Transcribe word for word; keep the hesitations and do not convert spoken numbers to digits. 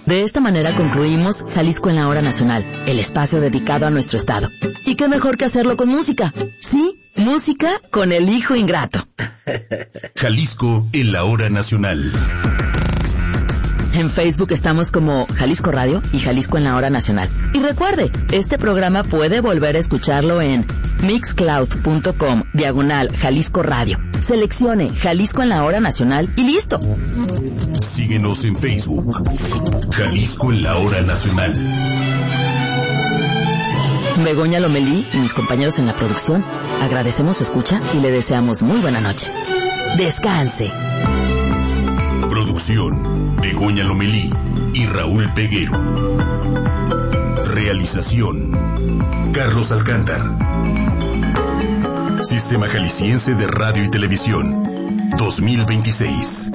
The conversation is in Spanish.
De esta manera concluimos Jalisco en la Hora Nacional, el espacio dedicado a nuestro estado. ¿Y qué mejor que hacerlo con música? Sí, música con el hijo ingrato. Jalisco en la Hora Nacional. En Facebook estamos como Jalisco Radio y Jalisco en la Hora Nacional. Y recuerde, este programa puede volver a escucharlo en mixcloud.com, diagonal Jalisco Radio. Seleccione Jalisco en la Hora Nacional y listo. Síguenos en Facebook. Jalisco en la Hora Nacional. Begoña Lomelí y mis compañeros en la producción, agradecemos su escucha y le deseamos muy buena noche. Descanse. Producción, Begoña Lomelí y Raúl Peguero. Realización, Carlos Alcántar. Sistema Jalisciense de Radio y Televisión, dos mil veintiséis.